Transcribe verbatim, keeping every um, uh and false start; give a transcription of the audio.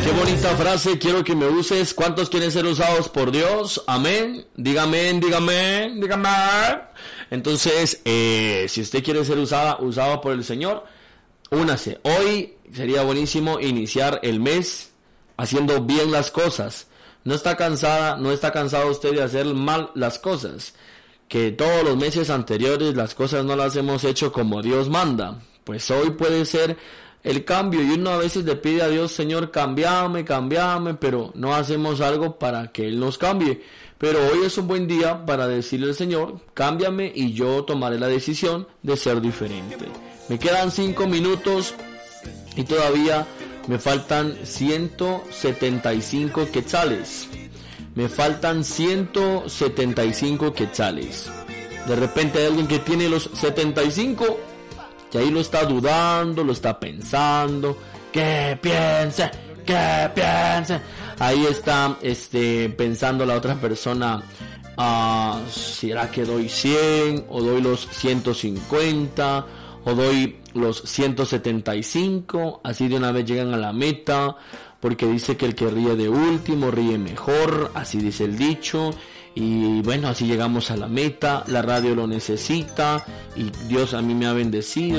Qué bonita frase, quiero que me uses. ¿Cuántos quieren ser usados por Dios? Amén. Dígame, dígame, dígame. Entonces, eh, si usted quiere ser usada, usado por el Señor, únase. Hoy sería buenísimo iniciar el mes haciendo bien las cosas. No está cansada, no está cansado usted de hacer mal las cosas. Que todos los meses anteriores las cosas no las hemos hecho como Dios manda. Pues hoy puede ser el cambio, y uno a veces le pide a Dios, Señor, cambiame, cambiame, pero no hacemos algo para que Él nos cambie. Pero hoy es un buen día para decirle al Señor, cámbiame y yo tomaré la decisión de ser diferente. Me quedan cinco minutos y todavía me faltan ciento setenta y cinco quetzales. Me faltan ciento setenta y cinco quetzales. De repente hay alguien que tiene los setenta y cinco, que ahí lo está dudando, lo está pensando. ¿Qué piense? ¿Qué piense? Ahí está este, pensando la otra persona. Uh, ¿Será que doy cien? ¿O doy los ciento cincuenta? ¿O doy los ciento setenta y cinco? Así de una vez llegan a la meta. Porque dice que el que ríe de último ríe mejor, así dice el dicho. Y bueno, así llegamos a la meta. La radio lo necesita y Dios a mí me ha bendecido.